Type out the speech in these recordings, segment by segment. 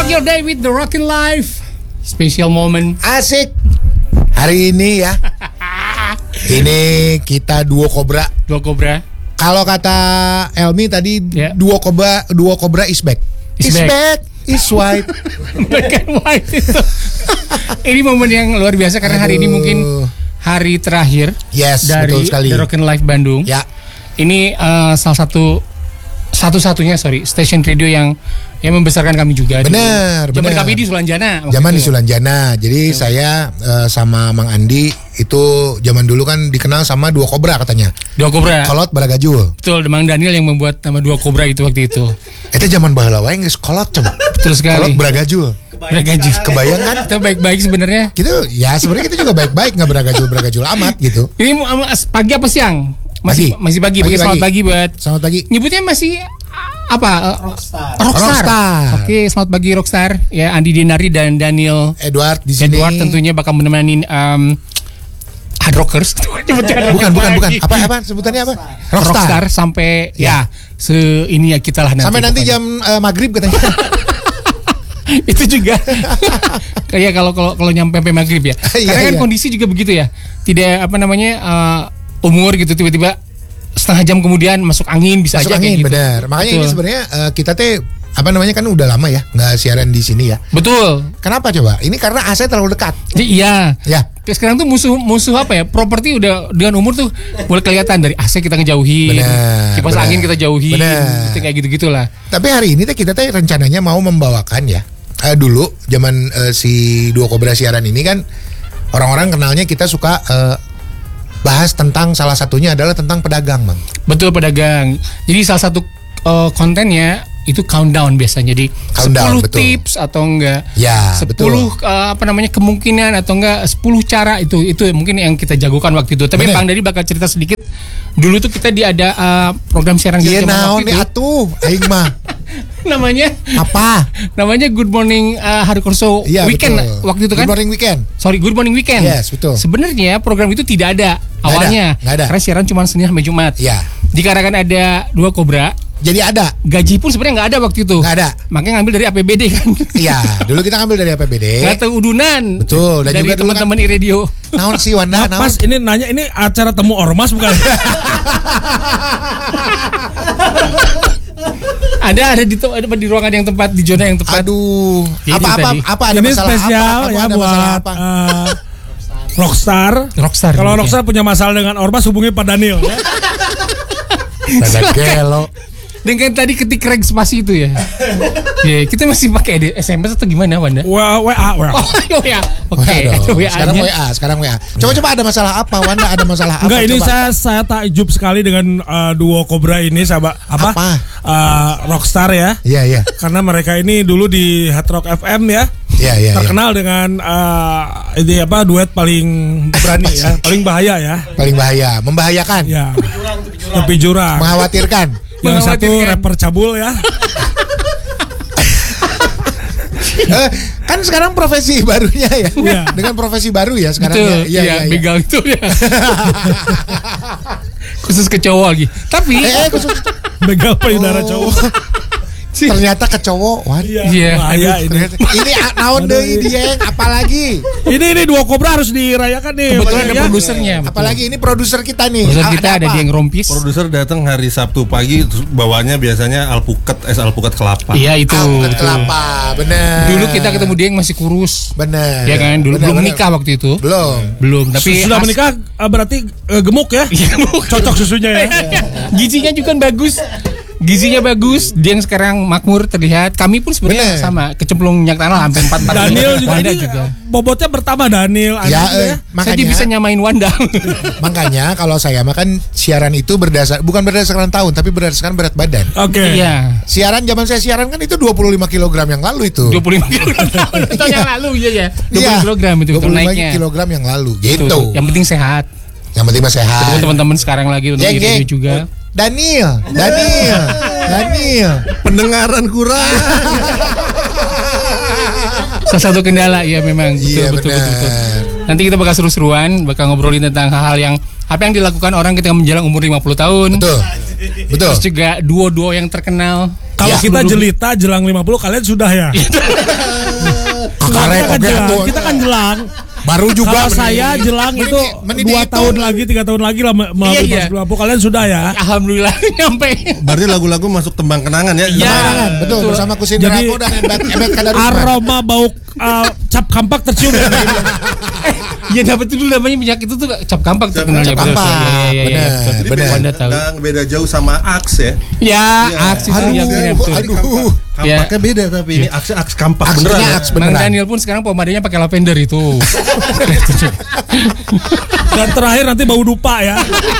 Rock your day with the Rockin' Life. Special moment. Asik. Hari ini ya. Ini kita duo Cobra. Duo Cobra. Kalau kata Elmi tadi duo Cobra is back. Is back. Is white. Black and white itu. Ini momen yang luar biasa karena hari ini mungkin hari terakhir dari The Rockin' Life Bandung. Ya. Ini salah satu-satunya station radio yang membesarkan kami juga. Benar. Zaman kami di Sulanjana. Zaman di Sulanjana. Jadi saya sama Mang Andi itu zaman dulu kan dikenal sama Duo Cobra katanya. Duo Cobra. Kolot Baragajul. Betul, Mang Daniel yang membuat nama Duo Cobra itu waktu itu. Itu zaman baheula wae geus kolot coba. Betul sekali. Kolot Baragajul. Kebayang kan? Kita baik-baik sebenarnya. Gitu. Ya sebenarnya kita juga baik-baik, enggak beragajul amat gitu. Ini pagi apa siang? Masih pagi. Selamat pagi buat. Selamat pagi. Nyebutnya masih apa? Rockstar. Oke, selamat pagi Rockstar. Ya, Andi Denari dan Daniel Edward di sini. Edward tentunya bakal menemani Hard Rockers. Bukan. Apa sebutannya apa? Rockstar sampai ini ya kita lah nanti. Sampai nanti jam maghrib katanya. Itu juga kayak kalau nyampe maghrib ya. Karena kan kondisi juga begitu ya. Tidak umur gitu tiba-tiba setengah jam kemudian masuk angin bisa masuk aja angin, kayak gitu. Benar. Makanya ini sebenarnya kita kan udah lama ya nggak siaran di sini ya. Betul. Kenapa coba? Ini karena AC terlalu dekat. Iya. Ya. Sekarang tuh musuh apa ya? Properti udah dengan umur tuh mulai kelihatan dari AC kita ngejauhin. Kipas angin kita jauhin. Gitu, kayak gitu-gitulah. Tapi hari ini kita rencananya mau membawakan ya. Dulu zaman si Duo Cobra siaran ini kan orang-orang kenalnya kita suka bahas tentang salah satunya adalah tentang pedagang, Bang. Betul, pedagang. Jadi salah satu kontennya itu countdown biasanya. Jadi 10 tips atau enggak 10 kemungkinan atau enggak 10 cara itu mungkin yang kita jagokan waktu itu. Tapi Bang Dari bakal cerita sedikit. Dulu tuh kita ada program siaran gitu waktu itu. Atuh, aing mah. Namanya apa? Namanya Good Morning Hardcore Weekend betul. Waktu itu kan. Good Morning Weekend. Yes, betul. Sebenarnya program itu tidak ada awalnya. Nggak ada. Karena siaran cuma Senin sampai Jumat. Iya. Dikarenakan ada Duo Cobra. Jadi ada. Gaji pun sebenarnya nggak ada waktu itu. Nggak ada. Makanya ngambil dari APBD kan. Iya. Dulu kita ngambil dari APBD. Nggak tahu udunan. Betul. Dan dari juga teman-teman iRadio. Naon sih Wanda? Pas ini nanya ini acara temu ormas bukan? ada di ruangan yang tepat, di zona yang tepat. Aduh. Apa ada ini masalah spesial apa? Ya buat Rockstar. Kalau Rockstar punya masalah dengan ormas hubungi Pak Daniel ya. Pada gelo. Dengan tadi ketik reg spasi itu ya. Ya, kita masih pakai SMS atau gimana, Wanda? WA. Oh, ya. Oke. Sekarang WA. Coba ada masalah apa, Wanda? Ada masalah apa? Enggak, ini saya takjub sekali dengan Duo Cobra ini, sahabat. Apa? Rockstar ya. Iya. Karena mereka ini dulu di Hard Rock FM ya. Iya. Terkenal dengan duet paling berani ya, paling bahaya ya. Paling bahaya, membahayakan. Ya. Tepi jurang. Mengkhawatirkan. Yang satu rapper cabul ya. Kan sekarang profesi barunya ya. Dengan profesi baru ya sekarang. Betul, ya. Begal itu ya. Khusus ke cowok lagi. Tapi khusus begal payudara cowok. Ternyata ke cowok. Iya. Ini naon deui Dieng, apalagi? Ini Duo Cobra harus dirayakan nih. Kebetulan ada produsernya. Apalagi ini produser kita nih. Produser kita ada Dieng Rompis. Produser datang hari Sabtu pagi terus bawanya biasanya alpukat kelapa. Iya itu. Alpukat kelapa, benar. Dulu kita ketemu Dieng masih kurus. Benar. Ya kan, dulu belum menikah waktu itu. Belum. Tapi sudah menikah berarti gemuk ya? Gemuk. Cocok susunya ya. Gizinya juga bagus. Gizinya bagus, dia yang sekarang makmur terlihat. Kami pun sebenarnya sama, kecemplung minyak tanah hampir 4 Daniel juga Wanda ini juga. Bobotnya bertambah Daniel. Ya, makanya saya bisa nyamain Wanda. Makanya kalau saya makan siaran itu bukan berdasarkan tahun, tapi berdasarkan berat badan. Oke. Iya. Zaman saya siaran kan itu 25 kg yang lalu itu. 25 kg yang lalu ya. 20 kg itu 25 kg yang lalu. Gitu. Yang penting sehat. Yang penting sehat. Teman-teman sekarang lagi untuk radio juga. Daniel. Pendengaran kurang. Salah satu kendala ya memang. Betul. Nanti kita bakal seru-seruan, bakal ngobrolin tentang hal-hal yang apa yang dilakukan orang ketika menjelang umur 50 tahun. Betul. Terus juga duo-duo yang terkenal. Kalau kita jelita jelang 50 kalian sudah ya. Kita kan jelang. Baru juga. Kalau saya jelang itu 2 tahun lagi, 3 tahun lagi lah melalui 50. Kalian sudah ya. Alhamdulillah nyampe. Berarti lagu-lagu masuk tembang kenangan ya. Kenangan, betul. Bersama Kusin Rako dan Ebet Kadarusman. Aroma bau cap kampak tercium. Iya dapat itu dulu namanya minyak itu tuh cap kampak terkenalnya. Cap kampak. Benar. Beda jauh sama aks ya. Ya, aks itu yang aduh. Kampaknya beda tapi ini aks kampak beneran. Bang Daniel pun sekarang pomadanya pakai lavender itu. Dan terakhir nanti bau dupa ya.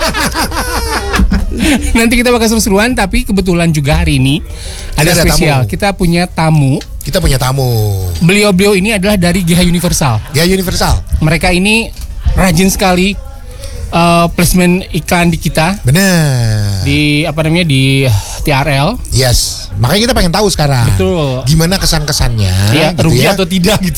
Nanti kita bakal seru-seruan, tapi kebetulan juga hari ini ada spesial. Kita punya tamu. Beliau-beliau ini adalah dari GH Universal. Mereka ini rajin sekali placement iklan di kita. Benar. Di di TRL. Yes. Makanya kita pengen tahu sekarang. Betul. Gimana kesan-kesannya? Ya, gitu rugi ya? atau tidak gitu.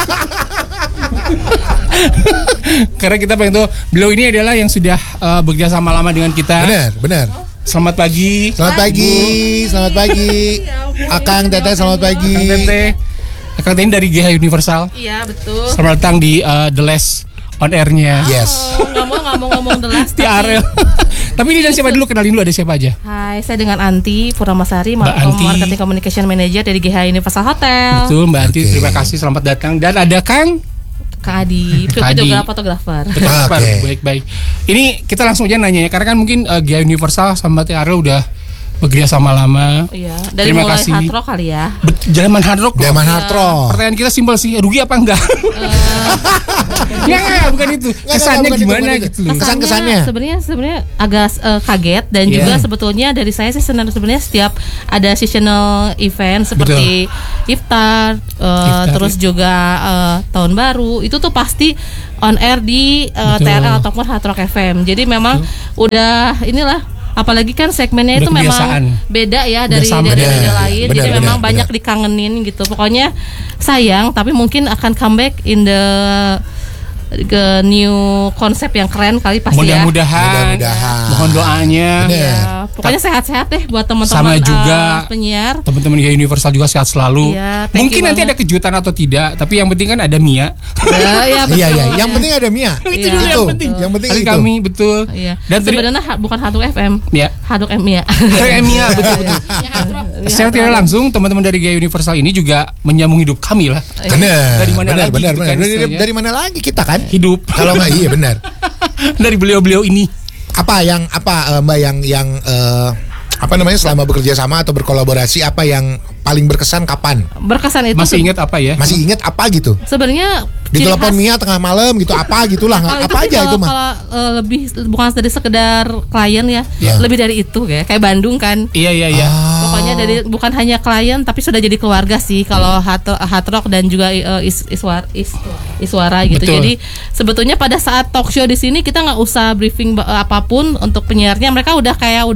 Karena kita pengen tahu beliau ini adalah yang sudah bekerja sama lama dengan kita. Benar. Selamat pagi. Selamat pagi. Akang Teteh, selamat pagi. Akang Teteh dari GH Universal. Iya, betul. Selamat datang di The Last on air-nya. Yes. Nggak mau ngomong The Last. TRL. Tapi ini dan siapa dulu, kenalin dulu, ada siapa aja? Hai, saya dengan Anti Puramasari, Anti. Marketing Communication Manager dari GH Universal Hotel. Betul, Mbak Anti, terima kasih, selamat datang. Dan ada Kang Adi, juga fotografer. Baik. Ini kita langsung aja nanya ya, karena kan mungkin GH Universal sama TRL udah bekerja sama lama. Iya, dari terima mulai kasih. Hard Rock kali ya. Zaman Hard Rock. Pertanyaan kita simpel sih, rugi apa enggak? Enggak, bukan itu. Kesannya gimana gitu loh. Kesannya Sebenarnya agak kaget dan juga sebetulnya dari saya sih sebenarnya setiap ada seasonal event seperti iftar, terus juga tahun baru itu tuh pasti on air di TRL ataupun Hard Rock FM. Jadi memang udah inilah, apalagi kan segmennya itu memang beda ya dari radio lain. Jadi memang banyak dikangenin gitu. Pokoknya sayang, tapi mungkin akan comeback in the new konsep yang keren kali pasti. Mudah-mudahan. Mohon doanya. Ya, pokoknya sehat-sehat deh buat teman-teman sama juga penyiar. Teman-teman di Universal juga sehat selalu. Ya, mungkin nanti ada kejutan atau tidak, tapi yang penting kan ada Mia. Iya. Yang penting ada Mia. Itu dulu yang penting. Yang penting itu. Kami betul. Iya. Dan sebenarnya bukan Hardrock FM. Ya. Hardrock Mia. Mia betul. Secara tidak langsung teman-teman dari GH Universal ini juga menyambung hidup kami lah. Benar. Dari mana lagi kita kan? Hidup. Kalau nggak iya benar. Dari beliau-beliau ini. Mbak yang selama bekerja sama atau berkolaborasi, apa yang paling berkesan kapan? Berkesan itu masih ingat apa ya? Masih ingat apa gitu? Sebenarnya ditelepon Mia tengah malam gitu, apa gitulah, apa aja itu mah. Kalau lebih bukan dari sekedar klien ya, lebih dari itu ya. Kayak Bandung kan. Iya. Pokoknya bukan hanya klien tapi sudah jadi keluarga sih kalau Hard Rock dan juga Iswara gitu. Betul. Jadi sebetulnya pada saat talk show di sini kita nggak usah briefing apapun untuk penyiarnya, mereka udah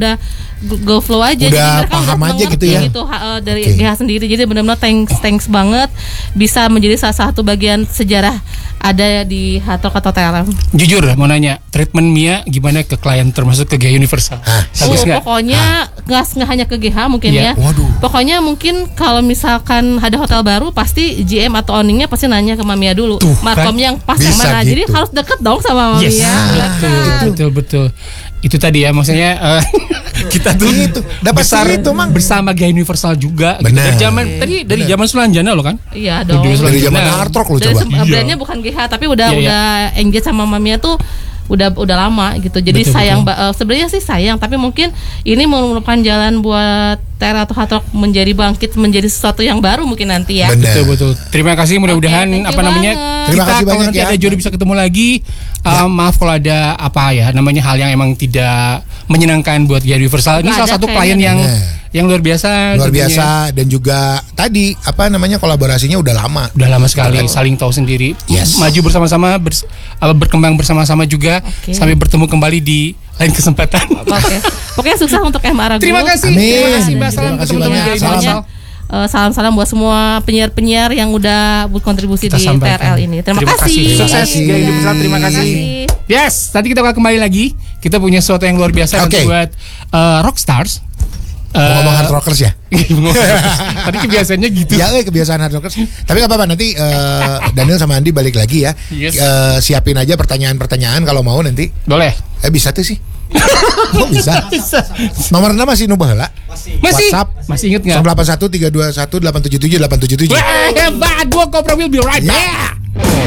go flow aja. Udah jadi mereka paham udah aja gitu ya. Dari GH sendiri. Jadi benar-benar thanks banget bisa menjadi salah satu bagian sejarah ada di Hard Rock atau TRL. Jujur mau nanya, treatment Mia gimana ke klien termasuk ke GH Universal? Pokoknya nggak hanya ke GH mungkin ya. Waduh. Pokoknya mungkin kalau misalkan ada hotel baru pasti GM atau owningnya pasti nanya ke Mia dulu. Markom yang pas yang mana. Jadi harus deket dong sama Mia. Betul. Itu tadi ya, maksudnya kita tuh dapat itu mang bersama GH Universal juga. Benar. Dari zaman Sulanjana loh kan? Iya dong. Dari zaman Hard Rock lo coba. Brandnya bukan GH tapi udah engage sama Mia tuh udah lama gitu. Jadi betul. Sebenarnya sih sayang, tapi mungkin ini merupakan jalan buat TRL atau Hard Rock bangkit menjadi sesuatu yang baru mungkin nanti ya. Betul. Terima kasih, mudah-mudahan Terima kasih kalau banyak nanti ada jodoh bisa ketemu lagi. Maaf kalau ada hal yang emang tidak menyenangkan buat GH Universal. Ini salah satu klien yang luar biasa. Dan juga tadi kolaborasinya udah lama sekali, saling tahu sendiri. Yes. Maju bersama-sama, berkembang bersama-sama juga sampai bertemu kembali di lain kesempatan. Pokoknya sukses untuk MA Ragu. Terima kasih. Terima kasih banyak. Salam buat semua penyiar-penyiar yang udah berkontribusi di TRL ini. Terima kasih. Sukses GH Universal. Terima kasih. Yes, tadi kita akan kembali lagi. Kita punya sesuatu yang luar biasa buat Rockstars. ngomong hard rockers ya. Tadi kebiasaannya gitu. Ya, kebiasaan hard rockers. Tapi nggak apa-apa, nanti Daniel sama Andi balik lagi ya. Yes. Siapin aja pertanyaan-pertanyaan kalau mau nanti. Boleh. Bisa tuh sih. Oh, bisa. Nomornya masih nubaheula. Masih. WhatsApp. Masih inget nggak? 81 321 877 877. Wah, hebat. Dua Cobra will be right back.